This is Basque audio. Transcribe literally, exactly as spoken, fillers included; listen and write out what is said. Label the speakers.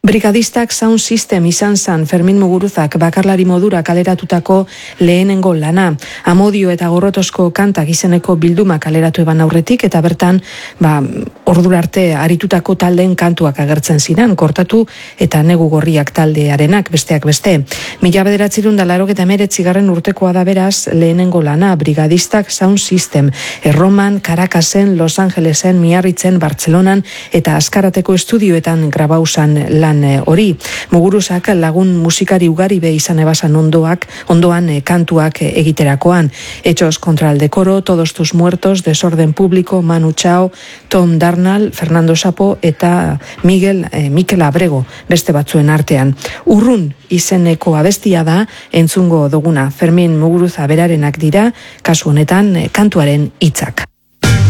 Speaker 1: Brigadistak Sound System izan zan Fermin Muguruzak bakarlari modura kaleratutako lehenengo lana. Amodio eta Gorrotosko kantak izeneko bilduma kaleratu eban aurretik, eta bertan ba, ordura arte aritutako taldeen kantuak agertzen ziren, Kortatu eta Negu Gorriak taldearenak, besteak beste. Mila bederatzirun da laurogeita hemeretzigarren urtekoa da beraz lehenengo lana, Brigadistak Sound System. Erroman, Caracasen, Los Angelesen, Miarritzen, Bartzelonan eta Azkarateko estudioetan grabausan lan hori. Muguruzak lagun musikari ugari be izan ebasan ondoak, ondoan eh, kantuak eh, egiterakoan. Hechos contra el decoro, Todos tus muertos, Desorden público, Manu Chao, Tom Darnall, Fernando Sapo eta Miguel, eh, Mikel Abrego beste batzuen artean. Urrun izeneko abestia da entzungo duguna. Fermin Muguruza berarenak dira, kasu honetan eh, kantuaren hitzak.